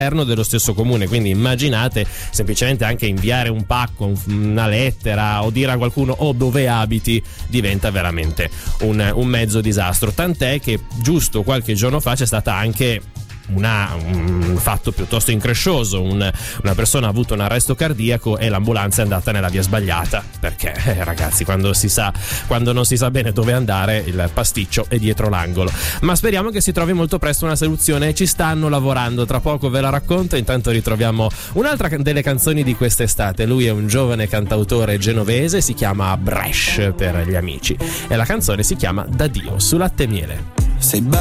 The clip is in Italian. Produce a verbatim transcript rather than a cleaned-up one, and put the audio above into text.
dello stesso comune, quindi immaginate semplicemente anche inviare un pacco, una lettera o dire a qualcuno oh dove abiti diventa veramente un, un mezzo disastro, tant'è che giusto qualche giorno fa c'è stata anche Una, un fatto piuttosto increscioso. Un, una persona ha avuto un arresto cardiaco e l'ambulanza è andata nella via sbagliata, perché eh, ragazzi, quando si sa quando non si sa bene dove andare, il pasticcio è dietro l'angolo. Ma speriamo che si trovi molto presto una soluzione, ci stanno lavorando, tra poco ve la racconto. Intanto ritroviamo un'altra delle canzoni di quest'estate. Lui è un giovane cantautore genovese, si chiama Bresh per gli amici, e la canzone si chiama Da Dio su Latte e Miele. Sei